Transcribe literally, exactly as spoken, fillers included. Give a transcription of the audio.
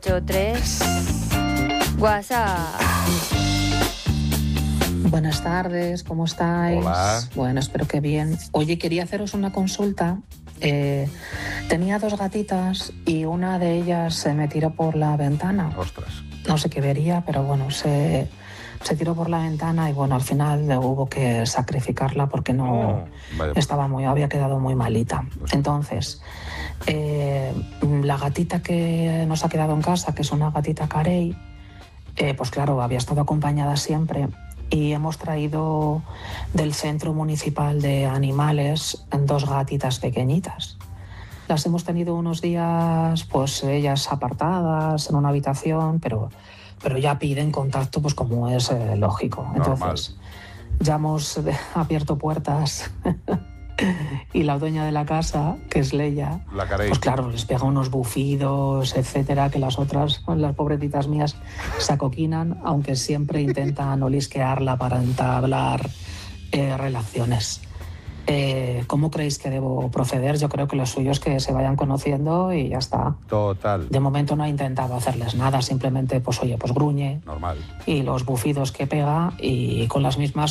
ocho tres WhatsApp. Buenas tardes, ¿cómo estáis? Hola. Bueno, espero que bien. Oye, quería haceros una consulta. Eh, tenía dos gatitas y una de ellas se me tiró por la ventana. Ostras. No sé qué vería, pero bueno, se, se tiró por la ventana y bueno, al final hubo que sacrificarla porque no Oh, vaya. estaba muy, había quedado muy malita. Entonces, eh, la gatita que nos ha quedado en casa, que es una gatita carey, eh, pues claro, había estado acompañada siempre y hemos traído del centro municipal de animales dos gatitas pequeñitas. Las hemos tenido unos días, pues ellas apartadas en una habitación, pero, pero ya piden contacto, pues como es eh, lógico. Entonces, ya hemos eh, abierto puertas y la dueña de la casa, que es Leia, La carey. pues claro, les pega unos bufidos, etcétera, que las otras, las pobrecitas mías, se acoquinan, aunque siempre intentan olisquearla para entablar eh, relaciones. Eh, ¿Cómo creéis que debo proceder? Yo creo que lo suyo es que se vayan conociendo y ya está. Total. De momento no he intentado hacerles nada, simplemente, pues oye, pues gruñe. Normal. Y los bufidos que pega y con las mismas